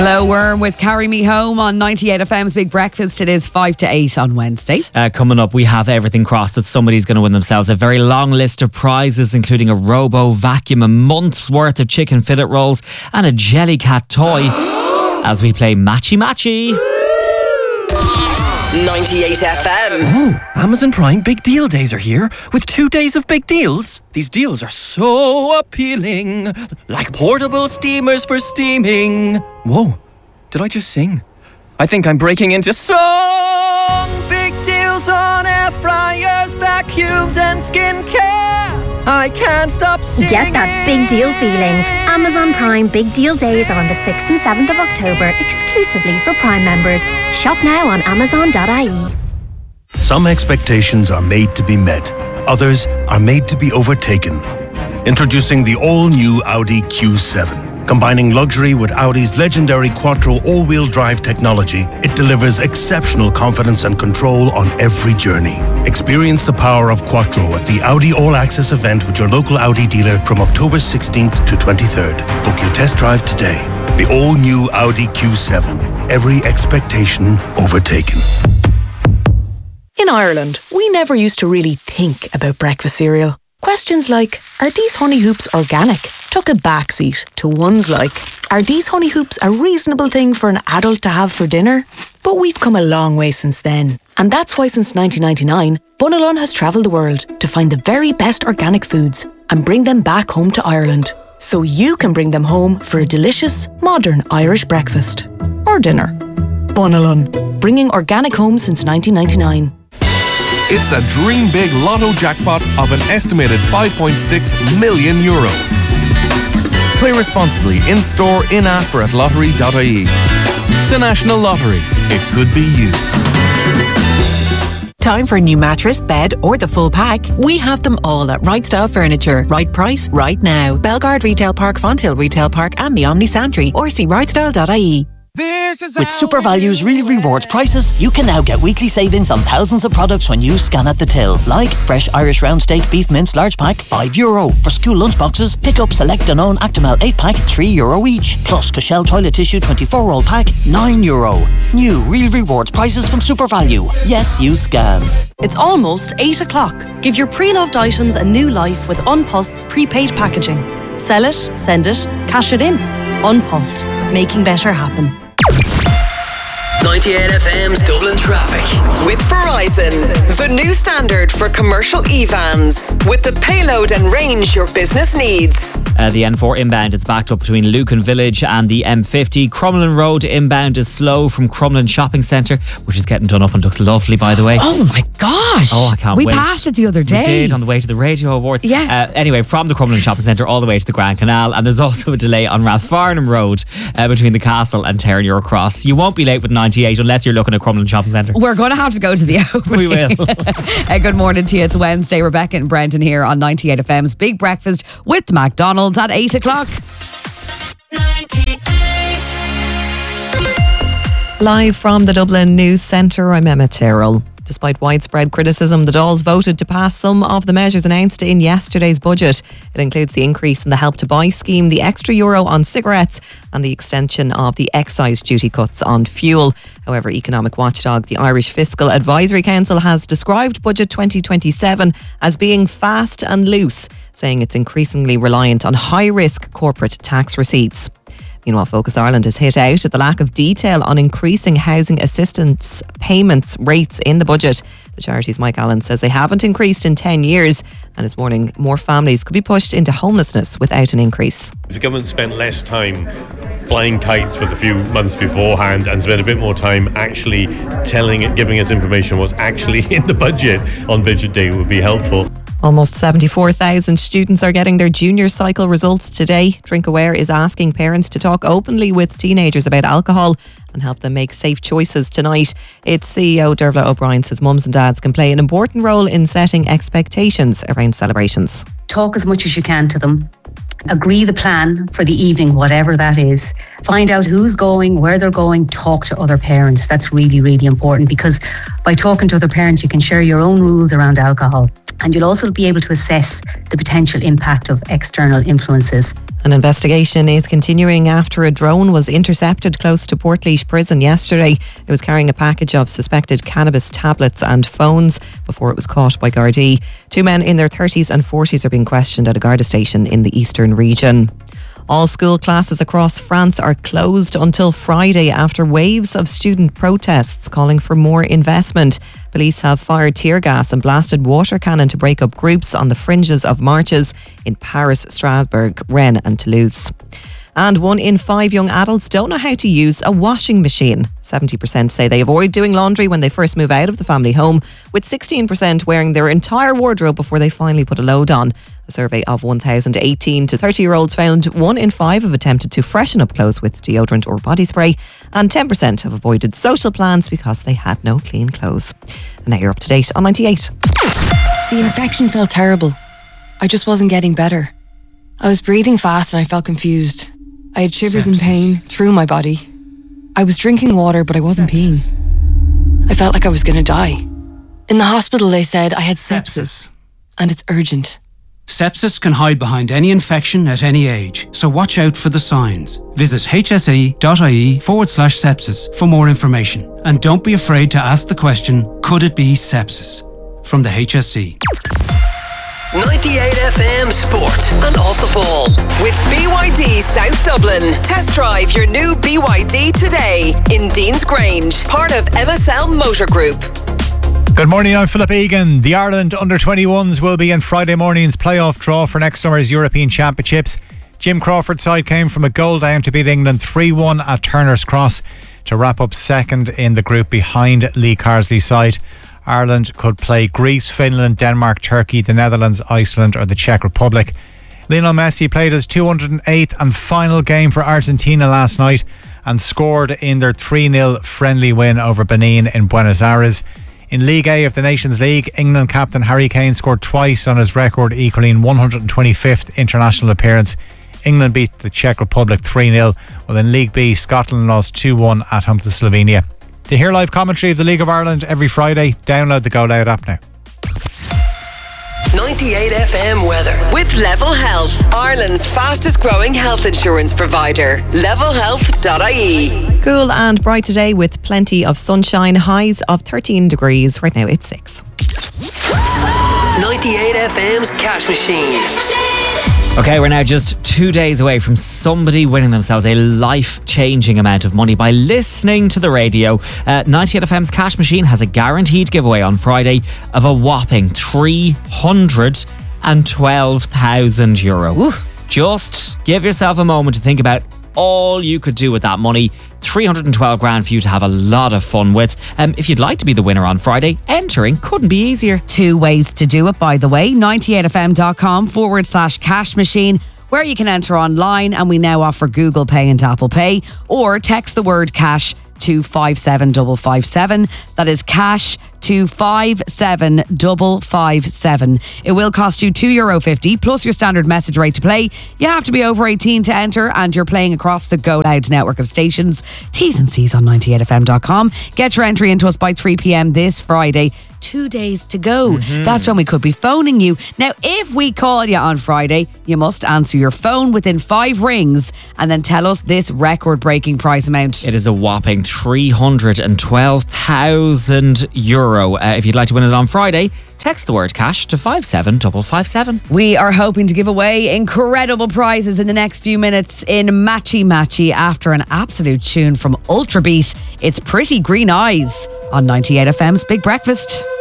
Hello, Worm with Carry Me Home on 98 FM's Big Breakfast. It is 5 to 8 on Wednesday. Coming up, we have everything crossed that somebody's going to win themselves a very long list of prizes, including a Robo Vacuum, a month's worth of chicken fillet rolls, and a Jellycat toy as we play Matchy Matchy. 98 FM. Oh, Amazon Prime Big Deal Days are here with 2 days of big deals. These deals are so appealing, like portable steamers for steaming. Whoa, did I just sing? I think I'm breaking into song. Big deals on air fryers, vacuums and skincare. I can't stop singing. Get that big deal feeling. Amazon Prime Big Deal Days are on the 6th and 7th of October, exclusively for Prime members. Shop now on amazon.ie. Some expectations are made to be met. Others are made to be overtaken. Introducing the all-new Audi Q7. Combining luxury with Audi's legendary Quattro all-wheel drive technology, it delivers exceptional confidence and control on every journey. Experience the power of Quattro at the Audi All Access event with your local Audi dealer from October 16th to 23rd. Book your test drive today. The all-new Audi Q7. Every expectation overtaken. In Ireland, we never used to really think about breakfast cereal. Questions like, are these honey hoops organic? Took a backseat to ones like, are these honey hoops a reasonable thing for an adult to have for dinner? But we've come a long way since then. And that's why since 1999, Bunalon has travelled the world to find the very best organic foods and bring them back home to Ireland. So you can bring them home for a delicious, modern Irish breakfast. Or dinner. Bunalon, bringing organic home since 1999. It's a dream big lotto jackpot of an estimated €5.6 million. Play responsibly in-store, in-app or at lottery.ie. The National Lottery. It could be you. Time for a new mattress, bed or the full pack? We have them all at Right Style Furniture. Right price, right now. Belgard Retail Park, Fonthill Retail Park and the Omni Santry, or see rightstyle.ie. With SuperValue's Real Rewards prices, you can now get weekly savings on thousands of products when you scan at the till. Like fresh Irish round steak beef mince large pack, €5. For school lunchboxes, pick up select Danone Actimel 8 pack, €3 each. Plus Cushell toilet tissue 24-roll pack, €9. New Real Rewards prices from SuperValu. Yes, you scan. It's almost 8 o'clock. Give your pre-loved items a new life with Unpost's prepaid packaging. Sell it, send it, cash it in. Unpost, making better happen. 98 FM's Dublin Traffic. With Verizon, the new standard for commercial e-vans. With the payload and range your business needs. The N4 inbound, it's backed up between Lucan Village and the M50. Crumlin Road inbound is slow from Crumlin Shopping Centre, which is getting done up and looks lovely, by the way. Oh my gosh. Oh, I can't wait. We passed it the other day. We did, on the way to the Radio Awards. Yeah. Anyway, from the Crumlin Shopping Centre all the way to the Grand Canal. And there's also a delay on Rathfarnham Road between the Castle and Terranure Cross. You won't be late with 98 unless you're looking at Crumlin Shopping Centre. We're going to have to go to the opening. We will. Good morning to you. It's Wednesday. Rebecca and Brendan here on 98 FM's Big Breakfast with McDonald's at 8 o'clock. 98. Live from the Dublin News Centre, I'm Emma Tyrrell. Despite widespread criticism, the Dáils voted to pass some of the measures announced in yesterday's budget. It includes the increase in the Help to Buy scheme, the extra euro on cigarettes and the extension of the excise duty cuts on fuel. However, economic watchdog, the Irish Fiscal Advisory Council, has described Budget 2027 as being fast and loose, saying it's increasingly reliant on high-risk corporate tax receipts. Meanwhile, Focus Ireland has hit out at the lack of detail on increasing housing assistance payments rates in the budget. The charity's Mike Allen says they haven't increased in 10 years and is warning more families could be pushed into homelessness without an increase. If the government spent less time flying kites for the few months beforehand and spent a bit more time actually giving us information what's actually in the budget on budget day would be helpful. Almost 74,000 students are getting their junior cycle results today. DrinkAware is asking parents to talk openly with teenagers about alcohol and help them make safe choices tonight. Its CEO Dervla O'Brien says mums and dads can play an important role in setting expectations around celebrations. Talk as much as you can to them. Agree the plan for the evening, whatever that is. Find out who's going, where they're going, talk to other parents. That's really, really important, because by talking to other parents, you can share your own rules around alcohol. And you'll also be able to assess the potential impact of external influences. An investigation is continuing after a drone was intercepted close to Portlaoise Prison yesterday. It was carrying a package of suspected cannabis tablets and phones before it was caught by Gardaí. 2 men in their 30s and 40s are being questioned at a Garda station in the eastern region. All school classes across France are closed until Friday after waves of student protests calling for more investment. Police have fired tear gas and blasted water cannon to break up groups on the fringes of marches in Paris, Strasbourg, Rennes and Toulouse. And 1 in 5 young adults don't know how to use a washing machine. 70% say they avoid doing laundry when they first move out of the family home, with 16% wearing their entire wardrobe before they finally put a load on. A survey of 1,018 to 30-year-olds found 1 in 5 have attempted to freshen up clothes with deodorant or body spray, and 10% have avoided social plans because they had no clean clothes. And now you're up to date on 98. The infection felt terrible. I just wasn't getting better. I was breathing fast and I felt confused. I had shivers and pain through my body. I was drinking water, but I wasn't peeing. I felt like I was going to die. In the hospital, they said I had sepsis, and it's urgent. Sepsis can hide behind any infection at any age, so watch out for the signs. Visit hse.ie/sepsis for more information. And don't be afraid to ask the question, could it be sepsis? From the HSE. 98 FM Sport and Off the Ball with BYD South Dublin. Test drive your new BYD today in Dean's Grange, part of MSL Motor Group. Good morning, I'm Philip Egan. The Ireland under-21s will be in Friday morning's playoff draw for next summer's European Championships. Jim Crawford's side came from a goal down to beat England 3-1 at Turner's Cross to wrap up second in the group behind Lee Carsley's side. Ireland could play Greece, Finland, Denmark, Turkey, the Netherlands, Iceland or the Czech Republic. Lionel Messi played his 208th and final game for Argentina last night and scored in their 3-0 friendly win over Benin in Buenos Aires. In League A of the Nations League, England captain Harry Kane scored twice on his record equaling 125th international appearance. England beat the Czech Republic 3-0, while in League B, Scotland lost 2-1 at home to Slovenia. To hear live commentary of the League of Ireland every Friday, download the Go Loud app now. 98 FM weather with Level Health, Ireland's fastest growing health insurance provider. levelhealth.ie. Cool and bright today with plenty of sunshine, highs of 13 degrees. Right now it's 6. 98 FM's Cash Machine. Okay, we're now just 2 days away from somebody winning themselves a life-changing amount of money by listening to the radio. 98 FM's Cash Machine has a guaranteed giveaway on Friday of a whopping €312,000. Ooh. Just give yourself a moment to think about all you could do with that money. 312 grand for you to have a lot of fun with. If you'd like to be the winner on Friday, entering couldn't be easier. 2 ways to do it, by the way. 98fm.com/cash machine, where you can enter online, and we now offer Google Pay and Apple Pay, or text the word cash to 57557. That is cash to 57557. It will cost you €2.50 plus your standard message rate to play. You have to be over 18 to enter, and you're playing across the Go Loud network of stations. T's and C's on 98fm.com. Get your entry into us by 3 p.m. this Friday. 2 days to go. That's when we could be phoning you. Now, if we call you on Friday, you must answer your phone within 5 rings and then tell us this record-breaking prize amount. It is a whopping €312,000. If you'd like to win it on Friday, text the word cash to 57557. We are hoping to give away incredible prizes in the next few minutes in Matchy Matchy after an absolute tune from Ultrabeat. It's Pretty Green Eyes on 98 FM's Big Breakfast.